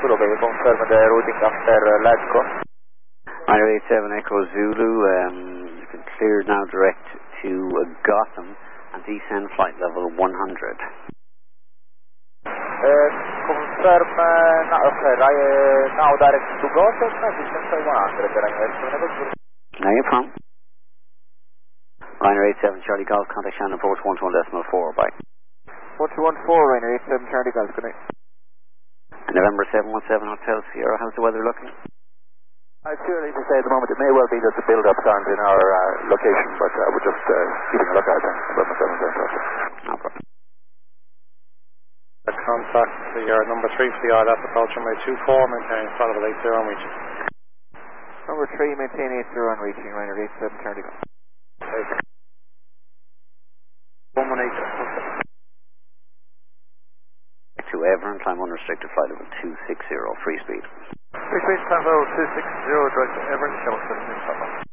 Zulu, can you confirm the routing after Ledco? Ryder 87 Echo Zulu, you can clear now direct to Gotham and descend flight level 100. Confirm, okay, now direct to Gotham, descend flight 100, Now you're from. Ryder 87 Charlie Golf, contact Shannon approach 121.4, bye. 114, Ryder 87 Charlie Golf, good night. November 717 Hotel Sierra, how's the weather looking? It's too early to say at the moment. It may well be that the build-up stands in our location, but we're just keeping a lookout then. No problem. Contact your number 3 for the ILF approach runway 24, maintain flight level 80 on reaching. Number 3, maintain 80 on reaching, Ryder 87 Charlie Golf. 118. To Everett, climb unrestricted flight level 260, free speed. Free speed, Tango 260, direct to Everett, Shelton,